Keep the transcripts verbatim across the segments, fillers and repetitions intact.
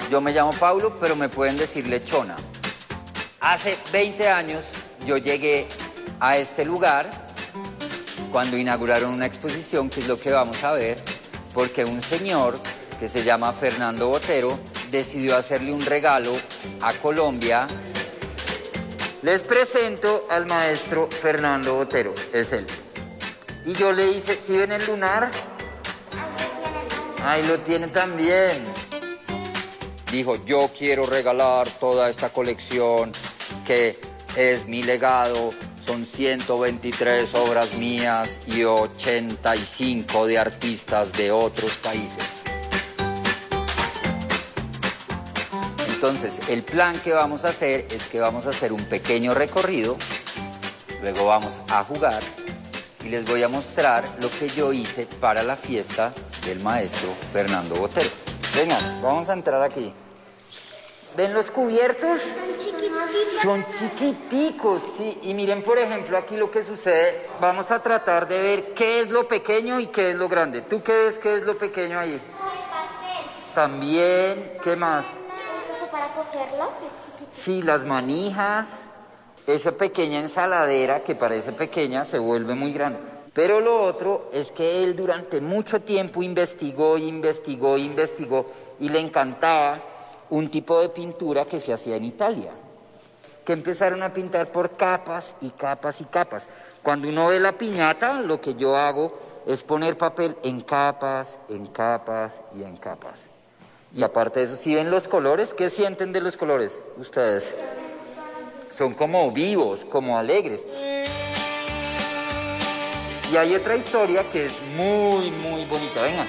Yo me llamo Paulo, pero me pueden decir Lechona. Hace veinte años yo llegué a este lugar cuando inauguraron una exposición, que es lo que vamos a ver, porque un señor que se llama Fernando Botero decidió hacerle un regalo a Colombia. Les presento al maestro Fernando Botero, es él. Y yo le hice, ¿sí ven el lunar? Ahí lo tiene también. Dijo, yo quiero regalar toda esta colección que es mi legado. Son ciento veintitrés obras mías y ochenta y cinco de artistas de otros países. Entonces, el plan que vamos a hacer es que vamos a hacer un pequeño recorrido, luego vamos a jugar y les voy a mostrar lo que yo hice para la fiesta del maestro Fernando Botero. Vengan, vamos a entrar aquí. ¿Ven los cubiertos? Son chiquiticos, sí. Y miren, por ejemplo, aquí lo que sucede. Vamos a tratar de ver qué es lo pequeño y qué es lo grande. ¿Tú qué ves qué es lo pequeño ahí? El pastel. También, ¿qué más? Eso para cogerlo, es chiquitito. Sí, las manijas. Esa pequeña ensaladera que parece pequeña se vuelve muy grande. Pero lo otro es que él durante mucho tiempo investigó, investigó, investigó y le encantaba un tipo de pintura que se hacía en Italia, que empezaron a pintar por capas y capas y capas. Cuando uno ve la piñata, lo que yo hago es poner papel en capas, en capas y en capas. Y aparte de eso, si ven los colores, ¿qué sienten de los colores ustedes? Son como vivos, como alegres. Y hay otra historia que es muy, muy bonita. Vengan.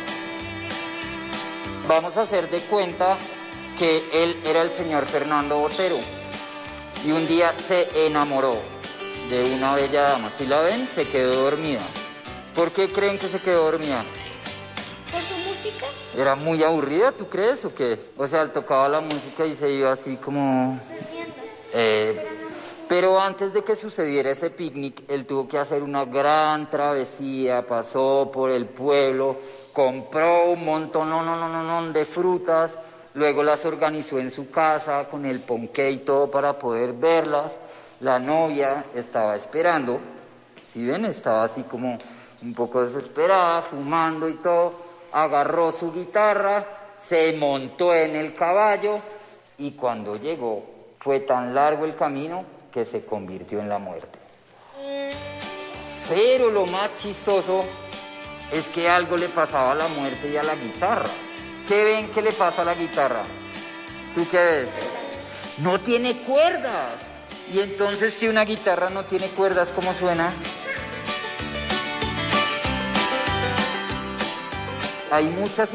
Vamos a hacer de cuenta que él era el señor Fernando Botero. Y un día se enamoró de una bella dama. Si la ven, se quedó dormida. ¿Por qué creen que se quedó dormida? ¿Por su música? ¿Era muy aburrida, tú crees, o qué? O sea, él tocaba la música y se iba así como... Durmiendo. Eh, pero antes de que sucediera ese picnic, él tuvo que hacer una gran travesía, pasó por el pueblo, compró un montón no, no, no, no, no, de frutas, luego las organizó en su casa con el ponqué y todo para poder verlas. La novia estaba esperando, si ven, estaba así como un poco desesperada, fumando y todo, agarró su guitarra, se montó en el caballo y cuando llegó fue tan largo el camino que se convirtió en la muerte. Pero lo más chistoso es que algo le pasaba a la muerte y a la guitarra. ¿Qué ven que le pasa a la guitarra? ¿Tú qué ves? No tiene cuerdas. Y entonces, si una guitarra no tiene cuerdas, ¿cómo suena? Hay muchas